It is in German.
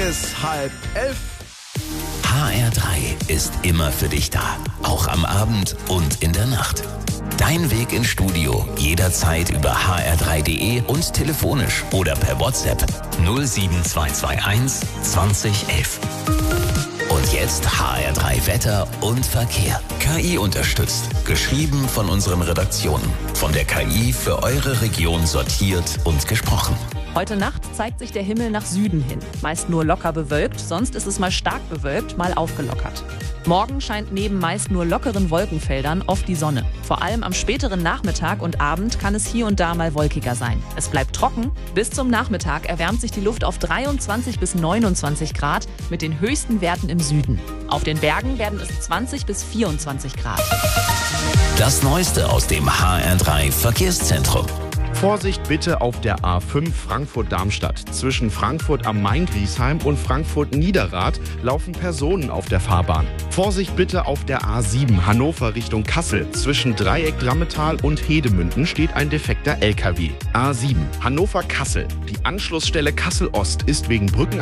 ist 10:30. HR3 ist immer für dich da, auch am Abend und in der Nacht. Dein Weg ins Studio jederzeit über hr3.de und telefonisch oder per WhatsApp 07221 2011. Und jetzt HR3 Wetter und Verkehr. KI unterstützt. Geschrieben von unseren Redaktionen. Von der KI für eure Region sortiert und gesprochen. Heute Nacht zeigt sich der Himmel nach Süden hin. Meist nur locker bewölkt, sonst ist es mal stark bewölkt, mal aufgelockert. Morgen scheint neben meist nur lockeren Wolkenfeldern oft die Sonne. Vor allem am späteren Nachmittag und Abend kann es hier und da mal wolkiger sein. Es bleibt trocken. Bis zum Nachmittag erwärmt sich die Luft auf 23 bis 29 Grad mit den höchsten Werten im Süden. Auf den Bergen werden es 20 bis 24 Grad. Das Neueste aus dem HR3 Verkehrszentrum. Vorsicht bitte auf der A5 Frankfurt-Darmstadt. Zwischen Frankfurt am Main-Griesheim und Frankfurt-Niederrad laufen Personen auf der Fahrbahn. Vorsicht bitte auf der A7 Hannover Richtung Kassel. Zwischen Dreieck-Drammetal und Hedemünden steht ein defekter LKW. A7 Hannover-Kassel. Die Anschlussstelle Kassel-Ost ist wegen